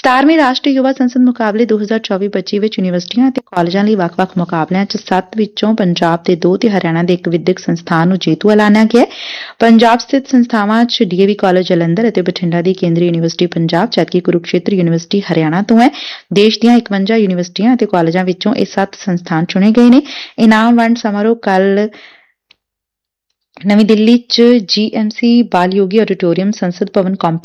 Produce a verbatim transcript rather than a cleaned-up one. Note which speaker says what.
Speaker 1: ਸਤਾਰਵੇਂ ਰਾਸ਼ਟਰੀ ਯੁਵਾ ਸੰਸਦ ਮੁਕਾਬਲੇ ਦੋ ਹਜ਼ਾਰ ਚੌਵੀ ਪੱਚੀ ਵਿੱਚ ਯੂਨੀਵਰਸਿਟੀਆਂ ਅਤੇ ਕਾਲਜਾਂ ਲਈ ਵੱਖ-ਵੱਖ ਮੁਕਾਬਲਿਆਂ ਚ ਸੱਤ ਵਿੱਚੋਂ ਪੰਜਾਬ ਦੇ ਦੋ ਤੇ ਹਰਿਆਣਾ ਦੇ ਇੱਕ ਵਿਦਿਅਕ ਸੰਸਥਾਨ ਨੂੰ ਜੇਤੂ ਐਲਾਨਿਆ ਗਿਆ। ਪੰਜਾਬ ਸਥਿਤ ਸੰਸਥਾਵਾਂ ਚ D A we college Jalandhar ਅਤੇ ਬਠਿੰਡਾ ਦੀ ਕੇਂਦਰੀ ਯੂਨੀਵਰਸਿਟੀ ਪੰਜਾਬ, ਜਦਕਿ ਕੁਰੂਕਸ਼ੇਤਰ ਯੂਨੀਵਰਸਿਟੀ ਹਰਿਆਣਾ ਤੋਂ ਹੈ। ਦੇਸ਼ ਦੀਆਂ ਇਕਵੰਜਾ ਯੂਨੀਵਰਸਿਟੀਆਂ ਅਤੇ ਕਾਲਜਾਂ ਵਿੱਚੋਂ ਇਹ ਸੱਤ ਸੰਸਥਾਨ ਚੁਣੇ ਗਏ ਨੇ। ਇਨਾਮ ਵੰਡ ਸਮਾਰੋਹ ਕੱਲ੍ਹ ਨਵੀਂ ਦਿੱਲੀ ਚ ਜੀ ਐਮ ਸੀ ਬਾਲ ਯੋਗੀ ਆਡੀਟੋਰੀਅਮ ਸੰਸਦ ਭਵਨ ਕੰਪਲੈਕਸ